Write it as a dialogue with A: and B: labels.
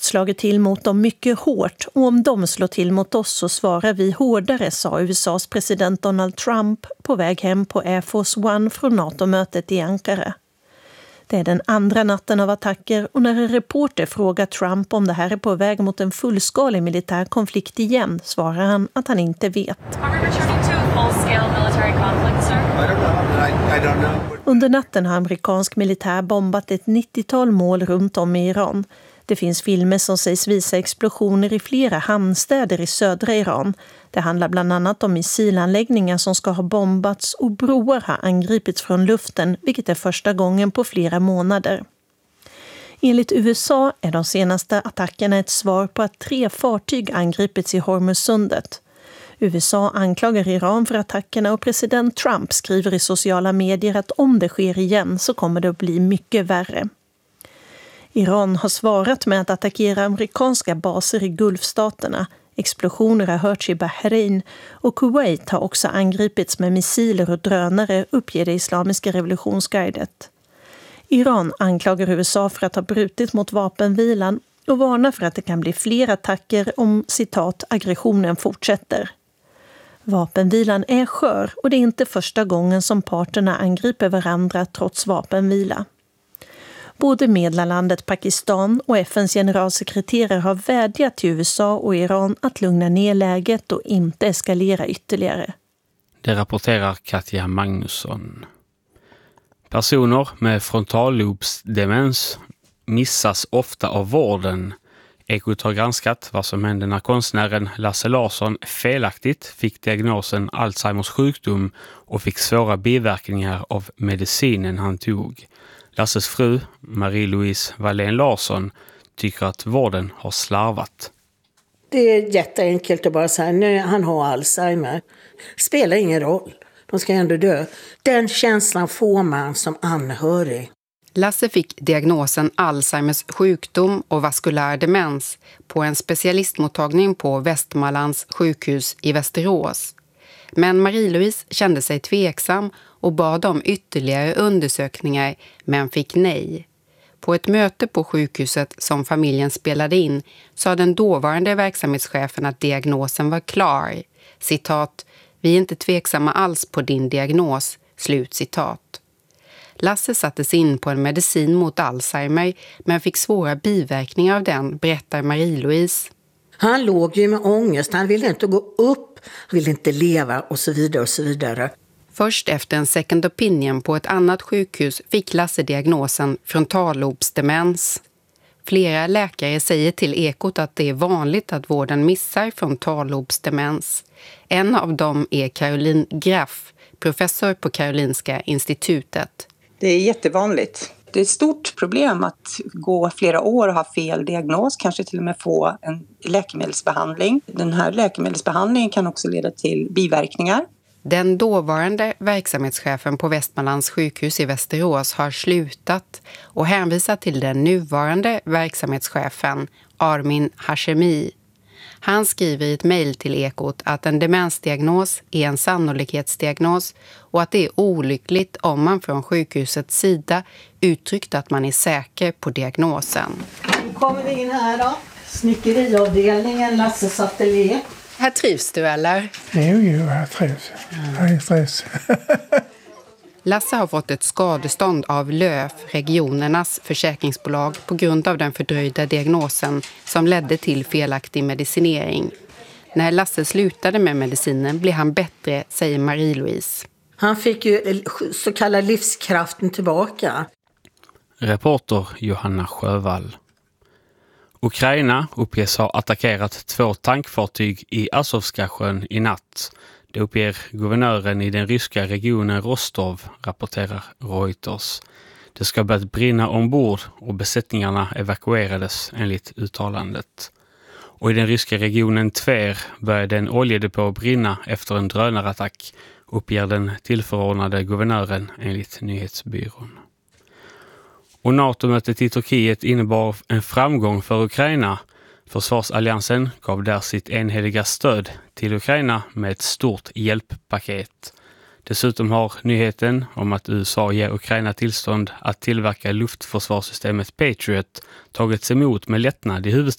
A: slagit till mot dem mycket hårt och om de slår till mot oss så svarar vi hårdare, sa USAs president Donald Trump på väg hem på Air Force One från NATO-mötet i Ankara. Det är den andra natten av attacker och när en reporter frågar Trump om det här är på väg mot en fullskalig militär konflikt igen svarar han att han inte vet. Under natten har amerikansk militär bombat ett 90-tal mål runt om i Iran. Det finns filmer som sägs visa explosioner i flera hamnstäder i södra Iran. Det handlar bland annat om missilanläggningar som ska ha bombats och broar har angripits från luften, vilket är första gången på flera månader. Enligt USA är de senaste attackerna ett svar på att 3 fartyg angripits i Hormuzsundet. USA anklagar Iran för attackerna och president Trump skriver i sociala medier att om det sker igen så kommer det att bli mycket värre. Iran har svarat med att attackera amerikanska baser i Gulfstaterna. Explosioner har hörts i Bahrain och Kuwait har också angripits med missiler och drönare, uppger det islamiska revolutionsguidet. Iran anklagar USA för att ha brutit mot vapenvilan och varnar för att det kan bli fler attacker om, citat, aggressionen fortsätter. Vapenvilan är skör och det är inte första gången som parterna angriper varandra trots vapenvila. Både medlarlandet Pakistan och FNs generalsekreterare har vädjat till USA och Iran att lugna ner läget och inte eskalera ytterligare.
B: Det rapporterar Katja Magnusson. Personer med frontallobsdemens missas ofta av vården. Ekot har granskat vad som hände när konstnären Lasse Larsson felaktigt fick diagnosen Alzheimers sjukdom och fick svåra biverkningar av medicinen han tog. Lasses fru, Marie-Louise Wallén Larsson, tycker att vården har slarvat.
C: Det är jätteenkelt att bara säga nej, han har Alzheimer. Spelar ingen roll. De ska ändå dö. Den känslan får man som anhörig.
D: Lasse fick diagnosen Alzheimers sjukdom och vaskulär demens på en specialistmottagning på Västmanlands sjukhus i Västerås. Men Marie-Louise kände sig tveksam och bad om ytterligare undersökningar men fick nej. På ett möte på sjukhuset som familjen spelade in sa den dåvarande verksamhetschefen att diagnosen var klar. Citat, vi är inte tveksamma alls på din diagnos, slut citat. Lasse sattes in på en medicin mot Alzheimer men fick svåra biverkningar av den, berättar Marie-Louise.
C: Han låg ju med ångest, han ville inte gå upp, han ville inte leva och så vidare och så vidare.
D: Först efter en second opinion på ett annat sjukhus fick Lasse diagnosen frontallobsdemens. Flera läkare säger till Ekot att det är vanligt att vården missar frontallobsdemens. En av dem är Caroline Graff, professor på Karolinska institutet.
E: Det är jättevanligt. Det är ett stort problem att gå flera år och ha fel diagnos, kanske till och med få en läkemedelsbehandling. Den här läkemedelsbehandlingen kan också leda till biverkningar.
D: Den dåvarande verksamhetschefen på Västmanlands sjukhus i Västerås har slutat och hänvisar till den nuvarande verksamhetschefen Armin Hashemi. Han skriver i ett mejl till Ekot att en demensdiagnos är en sannolikhetsdiagnos och att det är olyckligt om man från sjukhusets sida uttryckt att man är säker på diagnosen.
C: Nu kommer vi in här då. Snickeriavdelningen, Lasses ateljé.
D: Här trivs du eller?
F: Jo, jag trivs. Jag trivs.
D: Lasse har fått ett skadestånd av LÖF, regionernas försäkringsbolag, på grund av den fördröjda diagnosen som ledde till felaktig medicinering. När Lasse slutade med medicinen blev han bättre, säger Marie-Louise.
C: Han fick ju så kallad livskraften tillbaka.
B: Reporter Johanna Sjövall. Ukraina uppges ha attackerat 2 tankfartyg i Azovska sjön i natt. Det uppger guvernören i den ryska regionen Rostov, rapporterar Reuters. Det ska börjat brinna ombord och besättningarna evakuerades enligt uttalandet. Och i den ryska regionen Tver började en oljedepå brinna efter en drönarattack, uppger den tillförordnade guvernören enligt nyhetsbyrån. Och NATO-mötet i Turkiet innebar en framgång för Ukraina. Försvarsalliansen gav där sitt enhälliga stöd till Ukraina med ett stort hjälppaket. Dessutom har nyheten om att USA ger Ukraina tillstånd att tillverka luftförsvarssystemet Patriot tagits emot med lättnad i huvudstaden.